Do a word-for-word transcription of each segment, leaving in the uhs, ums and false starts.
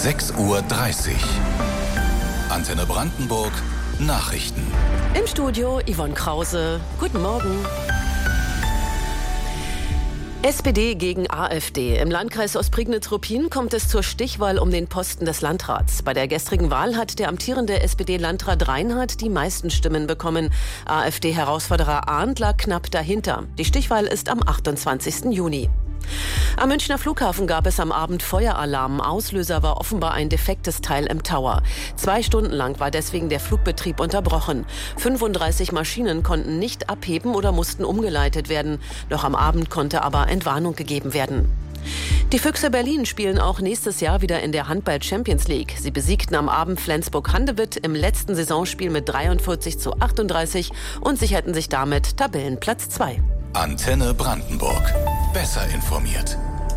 sechs Uhr dreißig. Antenne Brandenburg Nachrichten. Im Studio Yvonne Krause. Guten Morgen. S P D gegen AfD. Im Landkreis Ostprignitz-Ruppin kommt es zur Stichwahl um den Posten des Landrats. Bei der gestrigen Wahl hat der amtierende S P D-Landrat Reinhardt die meisten Stimmen bekommen. AfD-Herausforderer Arndt lag knapp dahinter. Die Stichwahl ist am achtundzwanzigsten Juni. Am Münchner Flughafen gab es am Abend Feueralarm. Auslöser war offenbar ein defektes Teil im Tower. Zwei Stunden lang war deswegen der Flugbetrieb unterbrochen. fünfunddreißig Maschinen konnten nicht abheben oder mussten umgeleitet werden. Noch am Abend konnte aber Entwarnung gegeben werden. Die Füchse Berlin spielen auch nächstes Jahr wieder in der Handball-Champions League. Sie besiegten am Abend Flensburg-Handewitt im letzten Saisonspiel mit dreiundvierzig zu achtunddreißig und sicherten sich damit Tabellenplatz zwei. Antenne Brandenburg. Besser informiert.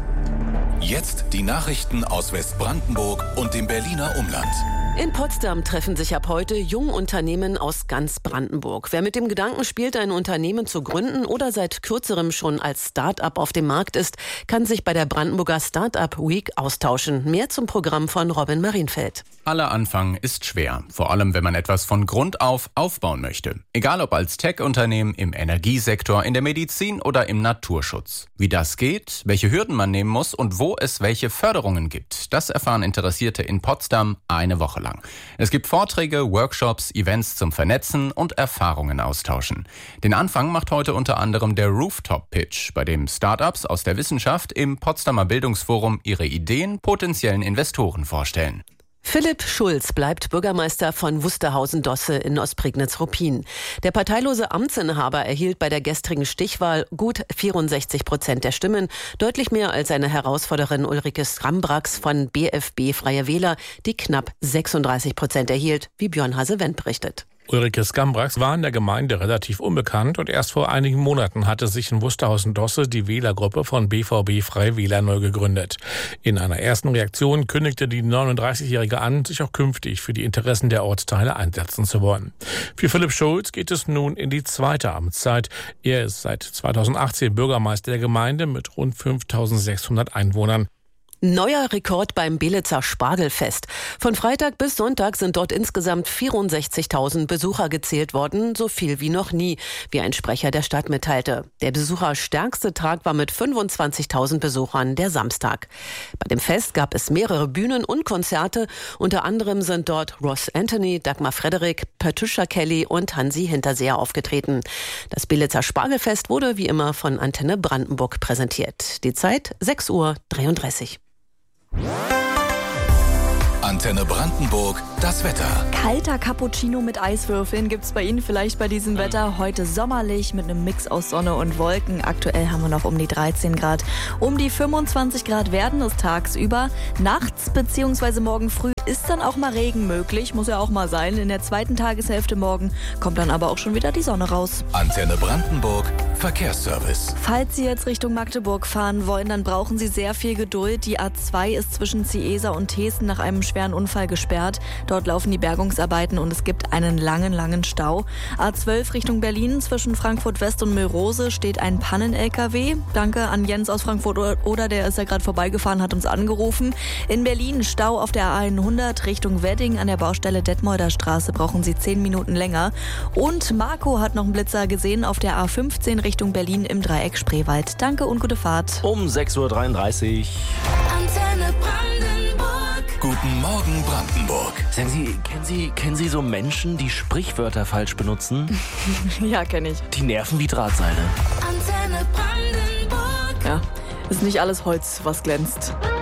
Jetzt die Nachrichten aus Westbrandenburg und dem Berliner Umland. In Potsdam treffen sich ab heute Jungunternehmen aus ganz Brandenburg. Wer mit dem Gedanken spielt, ein Unternehmen zu gründen oder seit kürzerem schon als Start-up auf dem Markt ist, kann sich bei der Brandenburger Start-up Week austauschen. Mehr zum Programm von Robin Marienfeld. Aller Anfang ist schwer, vor allem wenn man etwas von Grund auf aufbauen möchte. Egal ob als Tech-Unternehmen, im Energiesektor, in der Medizin oder im Naturschutz. Wie das geht, welche Hürden man nehmen muss und wo es welche Förderungen gibt, das erfahren Interessierte in Potsdam eine Woche lang. Es gibt Vorträge, Workshops, Events zum Vernetzen und Erfahrungen austauschen. Den Anfang macht heute unter anderem der Rooftop-Pitch, bei dem Startups aus der Wissenschaft im Potsdamer Bildungsforum ihre Ideen potenziellen Investoren vorstellen. Philipp Schulz bleibt Bürgermeister von Wusterhausen-Dosse in Ostprignitz-Ruppin. Der parteilose Amtsinhaber erhielt bei der gestrigen Stichwahl gut vierundsechzig Prozent der Stimmen, deutlich mehr als seine Herausforderin Ulrike Skambrax von B F B Freie Wähler, die knapp sechsunddreißig Prozent erhielt, wie Björn Hase-Wendt berichtet. Ulrike Skambrax war in der Gemeinde relativ unbekannt und erst vor einigen Monaten hatte sich in Wusterhausen-Dosse die Wählergruppe von B V B Freie Wähler neu gegründet. In einer ersten Reaktion kündigte die neununddreißigjährige an, sich auch künftig für die Interessen der Ortsteile einsetzen zu wollen. Für Philipp Schulz geht es nun in die zweite Amtszeit. Er ist seit zweitausendachtzehn Bürgermeister der Gemeinde mit rund fünftausendsechshundert Einwohnern. Neuer Rekord beim Belitzer Spargelfest. Von Freitag bis Sonntag sind dort insgesamt vierundsechzigtausend Besucher gezählt worden, so viel wie noch nie, wie ein Sprecher der Stadt mitteilte. Der besucherstärkste Tag war mit fünfundzwanzigtausend Besuchern der Samstag. Bei dem Fest gab es mehrere Bühnen und Konzerte. Unter anderem sind dort Ross Anthony, Dagmar Frederik, Patricia Kelly und Hansi Hinterseer aufgetreten. Das Belitzer Spargelfest wurde wie immer von Antenne Brandenburg präsentiert. Die Zeit sechs Uhr dreiunddreißig. Antenne Brandenburg, das Wetter. Kalter Cappuccino mit Eiswürfeln gibt's bei Ihnen vielleicht bei diesem Wetter. Heute sommerlich mit einem Mix aus Sonne und Wolken. Aktuell haben wir noch um die dreizehn Grad. Um die fünfundzwanzig Grad werden es tagsüber. Nachts bzw. morgen früh ist dann auch mal Regen möglich. Muss ja auch mal sein. In der zweiten Tageshälfte morgen kommt dann aber auch schon wieder die Sonne raus. Antenne Brandenburg, Verkehrsservice. Falls Sie jetzt Richtung Magdeburg fahren wollen, dann brauchen Sie sehr viel Geduld. Die A zwei ist zwischen Ziesa und Thesen nach einem schweren Unfall gesperrt. Dort laufen die Bergungsarbeiten und es gibt einen langen, langen Stau. A zwölf Richtung Berlin zwischen Frankfurt West und Milrose steht ein Pannen-L K W. Danke an Jens aus Frankfurt oder der ist ja gerade vorbeigefahren, hat uns angerufen. In Berlin Stau auf der A hundert Richtung Wedding an der Baustelle Detmolder Straße brauchen Sie zehn Minuten länger. Und Marco hat noch einen Blitzer gesehen auf der A fünfzehn Richtung Berlin im Dreieck Spreewald. Danke und gute Fahrt. Um sechs Uhr dreiunddreißig. Antenne Brandenburg. Guten Morgen Brandenburg. Sagen Sie, kennen Sie, kennen Sie so Menschen, die Sprichwörter falsch benutzen? Ja, kenne ich. Die nerven wie Drahtseile. Antenne Brandenburg. Ja, ist nicht alles Holz, was glänzt.